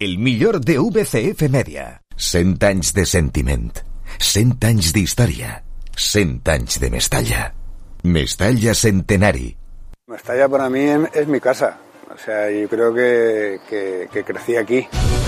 El millor de VCF Media. 100 anys de sentiment. 100 anys d'història. 100 anys de Mestalla. Mestalla Centenari. Mestalla para mí es mi casa. O sea, yo creo que crecí aquí.